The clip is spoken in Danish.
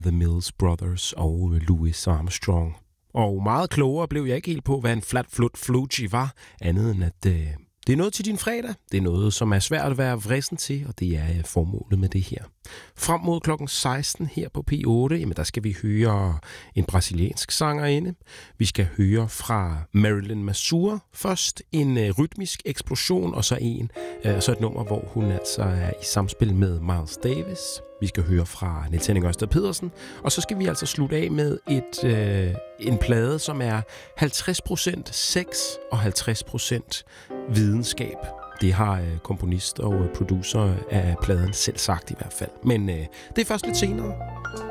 The Mills Brothers og Louis Armstrong. Og meget klogere blev jeg ikke helt på, hvad en flat-flut flugie var, andet end at det er noget til din fredag. Det er noget, som er svært at være vrissen til, og det er formålet med det her. Frem mod klokken 16 her på P8, jamen der skal vi høre en brasiliansk sangerinde. Vi skal høre fra Marilyn Masur. Først en rytmisk eksplosion, og så et nummer, hvor hun altså er i samspil med Miles Davis. Vi skal høre fra Niels Henning Ørsted Pedersen, og så skal vi altså slutte af med en plade, som er 50% sex og 50% videnskab. Det har komponist og producer af pladen selv sagt i hvert fald. Men det er først lidt senere.